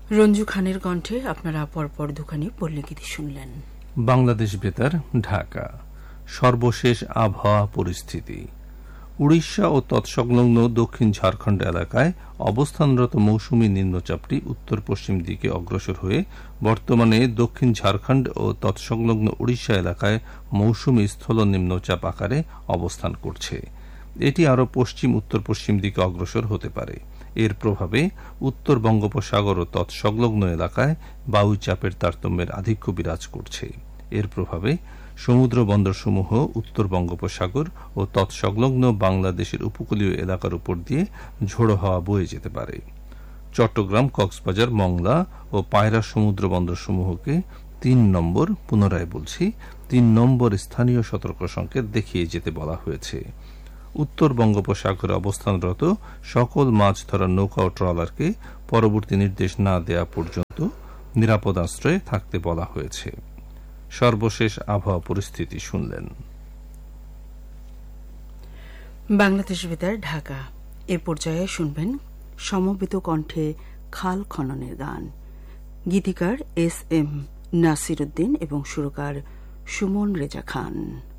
রঞ্জু খানের কণ্ঠে আপনারা পরপর দুখানি পল্লীগীতি শুনলেন। বাংলাদেশ বেতার, ঢাকা। সর্বশেষ আবহাওয়া পরিস্থিতি। উড়িষ্যা ও তৎসংলগ্ন দক্ষিণ ঝাড়খণ্ড এলাকায় অবস্থানরত মৌসুমী নিম্নচাপটি উত্তর পশ্চিম দিকে অগ্রসর হয়ে বর্তমানে দক্ষিণ ঝাড়খণ্ড ও তৎসংলগ্ন উড়িষ্যা এলাকায় মৌসুমী স্থল নিম্নচাপ আকারে অবস্থান করছে। এটি আরও পশ্চিম উত্তর পশ্চিম দিকে অগ্রসর হতে পারে। এর প্রভাবে উত্তর বঙ্গোপসাগর ও তৎসংলগ্ন এলাকায় বায়ুচাপের তারতম্যের আধিক্য বিরাজ করছে। এর প্রভাবে সমুদ্র বন্দরসমূহ উত্তর বঙ্গোপসাগর ও তৎসংলগ্ন বাংলাদেশের উপকূলীয় এলাকার উপর দিয়ে ঝোড়ো হাওয়া বয়ে যেতে পারে। চট্টগ্রাম, কক্সবাজার, মংলা ও পায়রা সমুদ্র বন্দরসমূহকে ৩ নম্বর, পুনরায় বলছি ৩ নম্বর স্থানীয় সতর্ক সংকেত দেখিয়ে যেতে বলা হয়েছে। উত্তর বঙ্গোপসাগরে অবস্থানরত সকল মাছ ধরার নৌকা ও ট্রলারকে পরবর্তী নির্দেশ না দেয়া পর্যন্ত নিরাপদ আশ্রয়ে থাকতে বলা হয়েছে। সর্বশেষ আবহাওয়া পরিস্থিতি শুনলেন। বাংলাদেশ বেতার, ঢাকা। এ পর্যায়ে শুনবেন সমবেত কণ্ঠে খাল খননের গান। গীতিকার এস এম নাসির উদ্দিন এবং সুরকার সুমন রেজা খান।